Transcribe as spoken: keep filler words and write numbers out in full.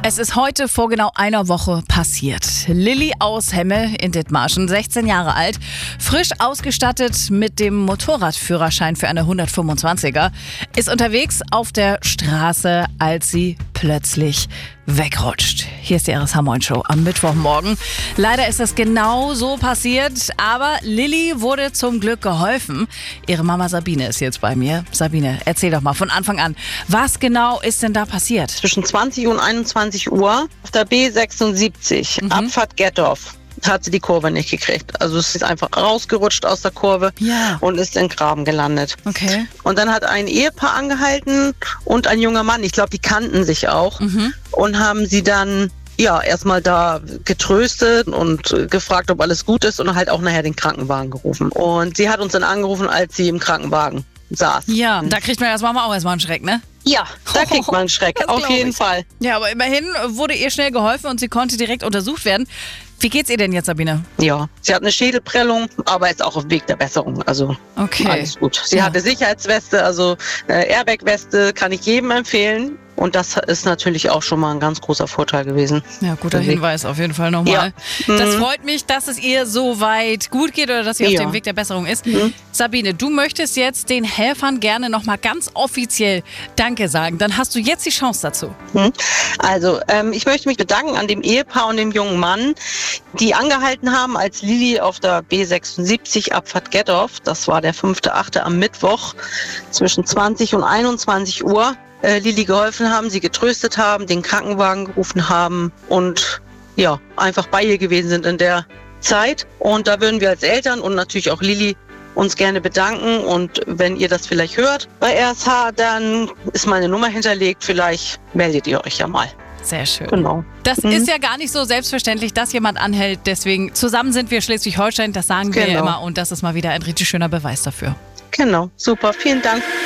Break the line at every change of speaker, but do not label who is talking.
Es ist heute vor genau einer Woche passiert. Lilly aus Hemme in Dithmarschen, sechzehn Jahre alt, frisch ausgestattet mit dem Motorradführerschein für eine hundertfünfundzwanziger, ist unterwegs auf der Straße, als sie plötzlich wegrutscht. Hier ist die R S H-Morgen-Show am Mittwochmorgen. Leider ist das genau so passiert, aber Lilly wurde zum Glück geholfen. Ihre Mama Sabine ist jetzt bei mir. Sabine, erzähl doch mal von Anfang an, was genau ist denn da passiert?
Zwischen zwanzig und einundzwanzig Uhr auf der B sechsundsiebzig, mhm. Abfahrt Gettorf, hat sie die Kurve nicht gekriegt. Also es ist einfach rausgerutscht aus der Kurve
ja.
und ist in den Graben gelandet.
Okay.
Und dann hat ein Ehepaar angehalten und ein junger Mann, ich glaube, die kannten sich auch,
Mhm.
und haben sie dann ja erstmal da getröstet und gefragt, ob alles gut ist, und halt auch nachher den Krankenwagen gerufen. Und sie hat uns dann angerufen, als sie im Krankenwagen saß.
Ja, da kriegt man als Mama auch erstmal einen Schreck, ne?
Ja, da kriegt man einen Schreck,
Das
auf
glaub
jeden
ich.
Fall.
Ja, aber immerhin wurde ihr schnell geholfen und sie konnte direkt untersucht werden. Wie geht's ihr denn jetzt, Sabine?
Ja, sie hat eine Schädelprellung, aber ist auch auf dem Weg der Besserung. Also
Okay.
alles gut. Sie
Ja.
hatte Sicherheitsweste, also äh, Airbag-Weste kann ich jedem empfehlen. Und das ist natürlich auch schon mal ein ganz großer Vorteil gewesen.
Ja, guter
Deswegen.
Hinweis auf jeden Fall nochmal.
Ja.
Das
Mhm.
freut mich, dass es ihr so weit gut geht oder dass sie auf
Ja.
dem Weg der Besserung ist.
Mhm.
Sabine, du möchtest jetzt den Helfern gerne nochmal ganz offiziell Danke sagen. Dann hast du jetzt die Chance dazu.
Mhm. Also ähm, ich möchte mich bedanken an dem Ehepaar und dem jungen Mann, die angehalten haben, als Lilly auf der B sechsundsiebzig Abfahrt Gettorf, das war der fünfter achte am Mittwoch, zwischen zwanzig und einundzwanzig Uhr, äh, Lilly geholfen haben, sie getröstet haben, den Krankenwagen gerufen haben und ja, einfach bei ihr gewesen sind in der Zeit. Und da würden wir als Eltern und natürlich auch Lilly uns gerne bedanken. Und wenn ihr das vielleicht hört bei R S H, dann ist meine Nummer hinterlegt. Vielleicht meldet ihr euch ja mal.
Sehr schön.
Genau.
Das
Mhm.
ist ja gar nicht so selbstverständlich, dass jemand anhält. Deswegen, zusammen sind wir Schleswig-Holstein, das sagen wir ja
Genau.
immer. Und das ist mal wieder ein richtig schöner Beweis dafür.
Genau, super. Vielen Dank.